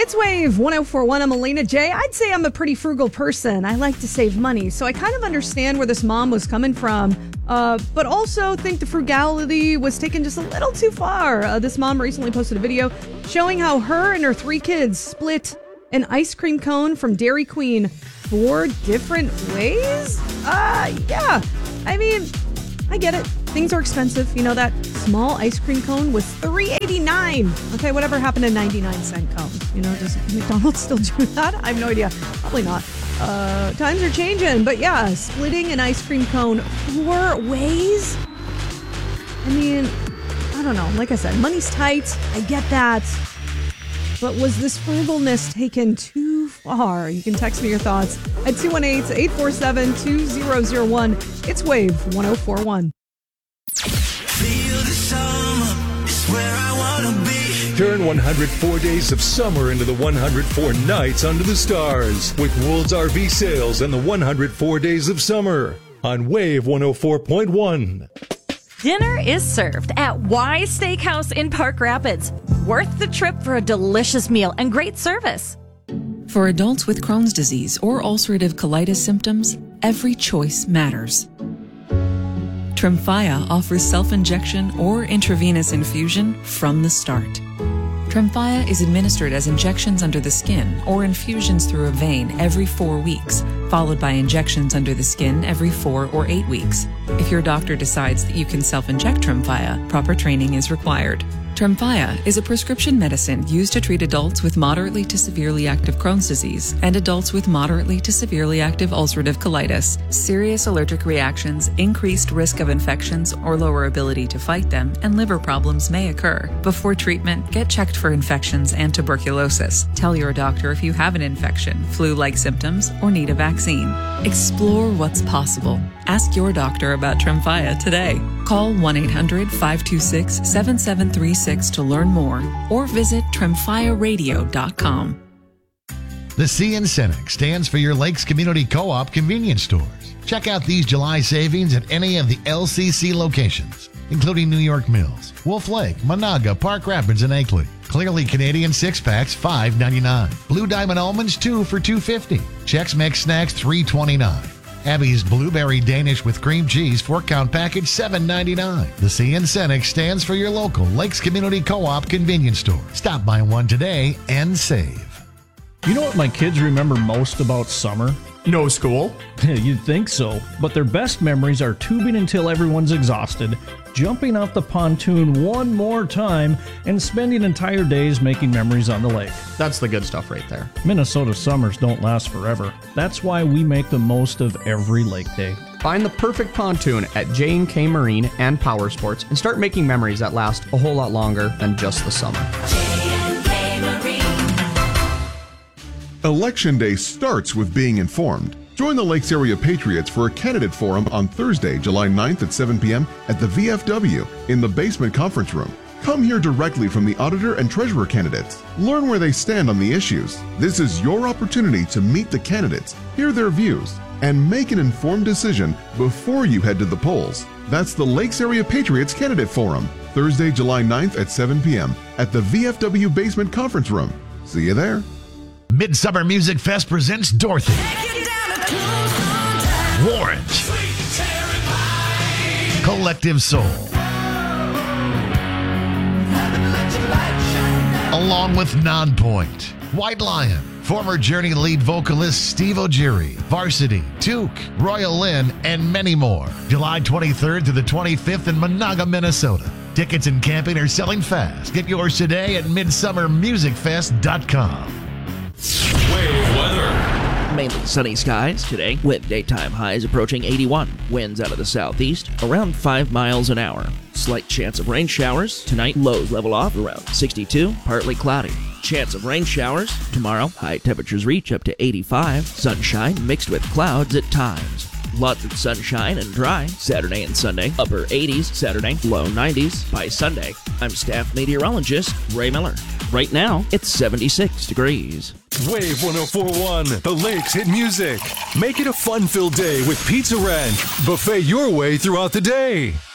It's Wave 1041. I'm Elena J. I'd say I'm a pretty frugal person. I like to save money, so I kind of understand where this mom was coming from, but also think the frugality was taken just a little too far. This mom recently posted a video showing how her and her 3 kids split an ice cream cone from Dairy Queen 4 different ways? Yeah. I mean, I get it. Things are expensive. You know, that small ice cream cone was $3.89. Okay, whatever happened to 99-cent cones? You know, does McDonald's still do that? I have no idea. Probably not. Times are changing. But yeah, splitting an ice cream cone 4 ways? I mean, I don't know. Like I said, money's tight. I get that. But was this frugalness taken too far? You can text me your thoughts at 218-847-2001. It's Wave 1041. Feel the summer is where I wanna be. Turn 104 days of summer into the 104 nights under the stars with Wool's RV Sales and the 104 days of summer on Wave 104.1. Dinner is served at Wise Steakhouse in Park Rapids. Worth the trip for a delicious meal and great service. For adults with Crohn's disease or ulcerative colitis symptoms, every choice matters. Tremfya offers self-injection or intravenous infusion from the start. Tremfya is administered as injections under the skin or infusions through a vein every 4 weeks, followed by injections under the skin every 4 or 8 weeks. If your doctor decides that you can self-inject Tremfya, proper training is required. Tremfya is a prescription medicine used to treat adults with moderately to severely active Crohn's disease and adults with moderately to severely active ulcerative colitis. Serious allergic reactions, increased risk of infections or lower ability to fight them, and liver problems may occur. Before treatment, get checked for infections and tuberculosis. Tell your doctor if you have an infection, flu-like symptoms, or need a vaccine. Explore what's possible. Ask your doctor about Tremfya today. Call 1-800-526-7736 to learn more or visit tremfyaradio.com. The C in Cenex stands for your Lakes Community Co-op convenience stores. Check out these July savings at any of the LCC locations, including New York Mills, Wolf Lake, Monaga, Park Rapids, and Akeley. Clearly Canadian 6-packs, $5.99. Blue Diamond Almonds, 2 for $2.50. Chex Mix Snacks, $3.29. Abby's Blueberry Danish with cream cheese 4-count package, $7.99. The C in Cenex stands for your local Lakes Community Co-op convenience store. Stop by one today and save. You know what my kids remember most about summer? No school. You'd think so, but their best memories are tubing until everyone's exhausted, jumping off the pontoon one more time, and spending entire days making memories on the lake. That's the good stuff right there. Minnesota summers don't last forever. That's why we make the most of every lake day. Find the perfect pontoon at J&K Marine and Power Sports and start making memories that last a whole lot longer than just the summer. J&K Marine. Election Day starts with being informed. Join the Lakes Area Patriots for a candidate forum on Thursday, July 9th at 7 p.m. at the VFW in the basement conference room. Come hear directly from the auditor and treasurer candidates. Learn where they stand on the issues. This is your opportunity to meet the candidates, hear their views, and make an informed decision before you head to the polls. That's the Lakes Area Patriots Candidate Forum, Thursday, July 9th at 7 p.m. at the VFW basement conference room. See you there. Midsummer Music Fest presents Dorothy, Warrant, Collective Soul, along with Nonpoint, White Lion, former Journey lead vocalist Steve Ogiri, Varsity, Took, Royal Lynn, and many more. July 23rd to the 25th in Monaga, Minnesota. Tickets and camping are selling fast. Get yours today at midsummermusicfest.com. Wave weather. Mainly sunny skies today with daytime highs approaching 81. Winds out of the southeast around 5 miles an hour. Slight chance of rain showers. Tonight, lows level off around 62, partly cloudy. Chance of rain showers. Tomorrow, high temperatures reach up to 85. Sunshine mixed with clouds at times. Lots of sunshine and dry Saturday and Sunday. Upper 80s Saturday, low 90s by Sunday. I'm staff meteorologist Ray Miller. Right now, it's 76 degrees. Wave 104.1, the Lakes hit music. Make it a fun-filled day with Pizza Ranch. Buffet your way throughout the day.